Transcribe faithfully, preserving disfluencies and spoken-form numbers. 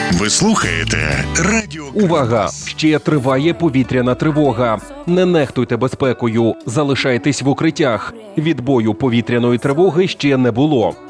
Ви слухаєте радіо. Увага! Ще триває повітряна тривога. Не нехтуйте безпекою, залишайтесь в укриттях. Відбою повітряної тривоги ще не було.